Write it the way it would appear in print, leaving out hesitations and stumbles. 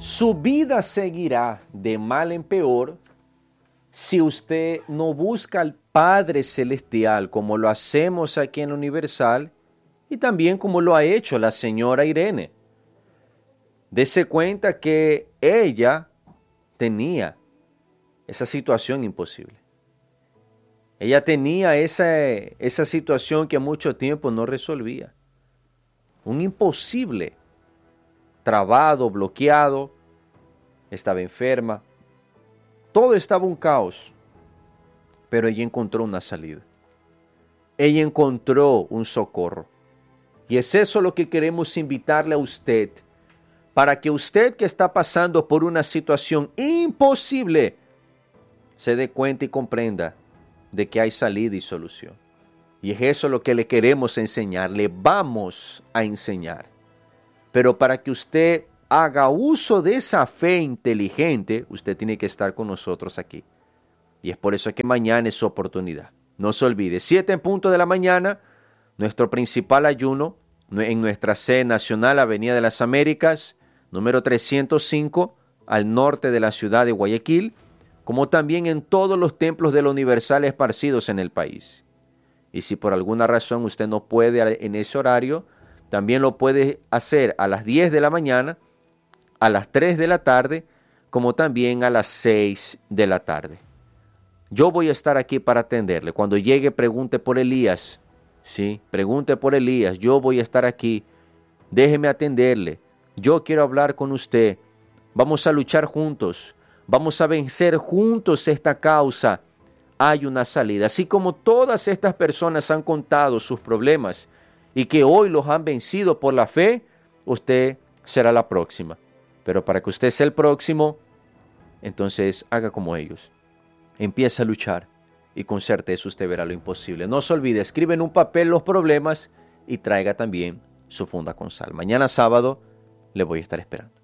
Su vida seguirá de mal en peor si usted no busca al Padre Celestial como lo hacemos aquí en la Universal y también como lo ha hecho la señora Irene. Dese cuenta que ella tenía esa situación imposible. Ella tenía esa situación que mucho tiempo no resolvía. Un imposible, trabado, bloqueado, estaba enferma. Todo estaba un caos, pero ella encontró una salida. Ella encontró un socorro. Y es eso lo que queremos invitarle a usted, para que usted que está pasando por una situación imposible, se dé cuenta y comprenda de que hay salida y solución. Y es eso lo que le queremos enseñar, le vamos a enseñar. Pero para que usted haga uso de esa fe inteligente, usted tiene que estar con nosotros aquí. Y es por eso que mañana es su oportunidad. No se olvide, 7:00 a.m, nuestro principal ayuno en nuestra sede nacional, Avenida de las Américas, número 305, al norte de la ciudad de Guayaquil, como también en todos los templos de la Universal esparcidos en el país. Y si por alguna razón usted no puede en ese horario, también lo puede hacer a las 10 de la mañana, a las 3 de la tarde, como también a las 6 de la tarde. Yo voy a estar aquí para atenderle. Cuando llegue, pregunte por Elías. Sí, pregunte por Elías. Yo voy a estar aquí. Déjeme atenderle. Yo quiero hablar con usted. Vamos a luchar juntos. Vamos a vencer juntos esta causa. Hay una salida. Así como todas estas personas han contado sus problemas y que hoy los han vencido por la fe, usted será la próxima. Pero para que usted sea el próximo, entonces haga como ellos. Empieza a luchar y con certeza usted verá lo imposible. No se olvide, escribe en un papel los problemas y traiga también su funda con sal. Mañana sábado le voy a estar esperando.